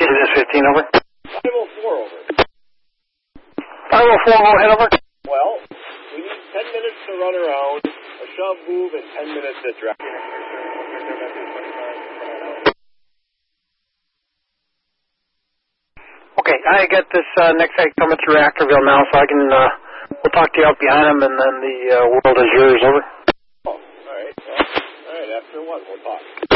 this 15, over. 504, over. 504, go ahead, over. Well, we need 10 minutes to run around, a shove move, and 10 minutes to drop. Okay, I get this next guy coming through Actorville now, so I can, we'll talk to you out behind him, and then the world is yours, over. Oh, all right. Well, all right, after what, we'll talk.